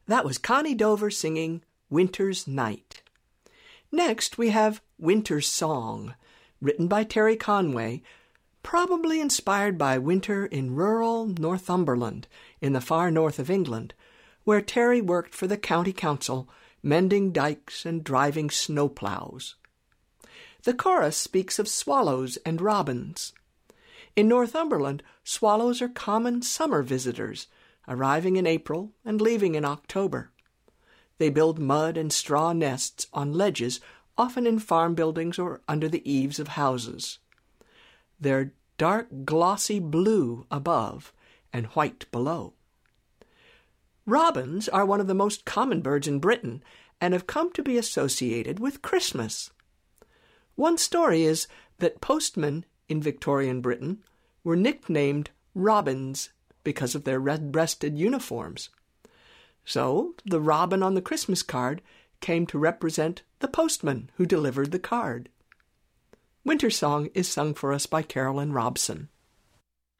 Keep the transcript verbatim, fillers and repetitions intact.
That was Connie Dover singing Winter's Night. Next, we have Winter's Song, written by Terry Conway, probably inspired by winter in rural Northumberland in the far north of England, where Terry worked for the county council, mending dikes and driving snowplows. The chorus speaks of swallows and robins. In Northumberland, swallows are common summer visitors, arriving in April and leaving in October. They build mud and straw nests on ledges, often in farm buildings or under the eaves of houses. They're dark glossy blue above and white below. Robins are one of the most common birds in Britain and have come to be associated with Christmas. One story is that postmen in Victorian Britain were nicknamed robins because of their red-breasted uniforms. So the robin on the Christmas card came to represent the postman who delivered the card. Winter Song is sung for us by Carolyn Robson.